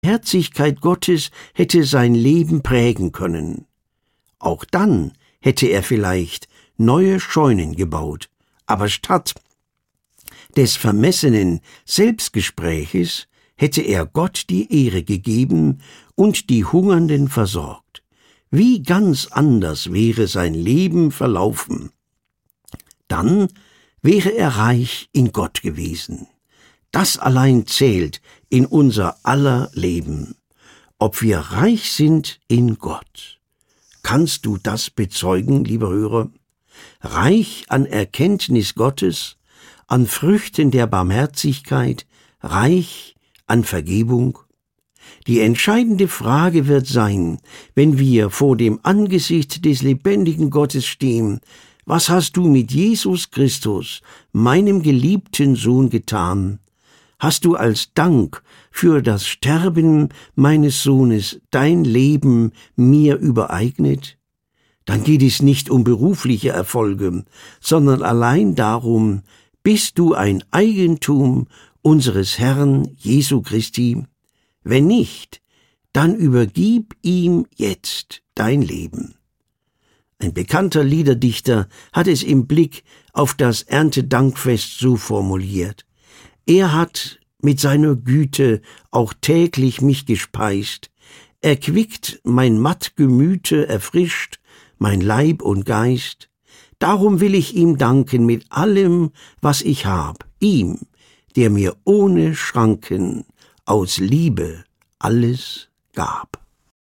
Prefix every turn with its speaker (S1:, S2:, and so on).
S1: Herzlichkeit Gottes hätte sein Leben prägen können. Auch dann hätte er vielleicht neue Scheunen gebaut, aber statt des vermessenen Selbstgespräches hätte er Gott die Ehre gegeben und die Hungernden versorgt. Wie ganz anders wäre sein Leben verlaufen. Dann wäre er reich in Gott gewesen. Das allein zählt in unser aller Leben, ob wir reich sind in Gott. Kannst du das bezeugen, lieber Hörer? Reich an Erkenntnis Gottes, an Früchten der Barmherzigkeit, reich an Vergebung? Die entscheidende Frage wird sein, wenn wir vor dem Angesicht des lebendigen Gottes stehen: Was hast du mit Jesus Christus, meinem geliebten Sohn, getan? Hast du als Dank für das Sterben meines Sohnes dein Leben mir übereignet? Dann geht es nicht um berufliche Erfolge, sondern allein darum: Bist du ein Eigentum unseres Herrn Jesu Christi? Wenn nicht, dann übergib ihm jetzt dein Leben. Ein bekannter Liederdichter hat es im Blick auf das Erntedankfest so formuliert: Er hat mit seiner Güte auch täglich mich gespeist, erquickt mein matt Gemüte, erfrischt mein Leib und Geist. Darum will ich ihm danken mit allem, was ich hab, ihm, der mir ohne Schranken aus Liebe alles gab.